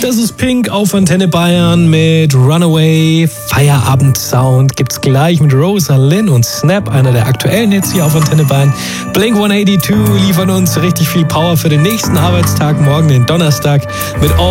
Das ist Pink auf Antenne Bayern mit Runaway. Feierabend-Sound gibt's gleich mit Rosalind und Snap, einer der aktuellen Hits hier auf Antenne Bayern. Blink 182 liefern uns richtig viel Power für den nächsten Arbeitstag, morgen den Donnerstag mit All